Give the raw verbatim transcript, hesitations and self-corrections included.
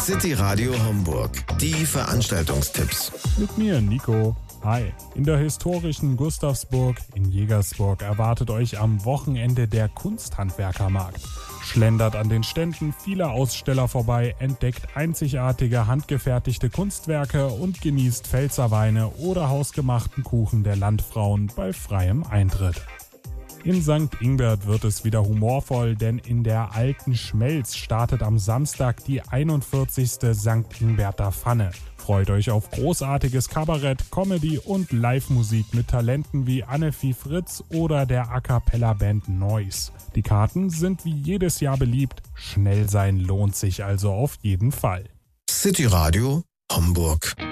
City Radio Homburg. Die Veranstaltungstipps. Mit mir, Nico. Hi. In der historischen Gustavsburg in Jägersburg erwartet euch am Wochenende der Kunsthandwerkermarkt. Schlendert an den Ständen vieler Aussteller vorbei, entdeckt einzigartige handgefertigte Kunstwerke und genießt Pfälzerweine oder hausgemachten Kuchen der Landfrauen bei freiem Eintritt. In Sankt Ingbert wird es wieder humorvoll, denn in der Alten Schmelz startet am Samstag die einundvierzigste Sankt Ingberter Pfanne. Freut euch auf großartiges Kabarett, Comedy und Live-Musik mit Talenten wie Anne-Fie Fritz oder der A-Cappella-Band Noise. Die Karten sind wie jedes Jahr beliebt, schnell sein lohnt sich also auf jeden Fall. City Radio Homburg.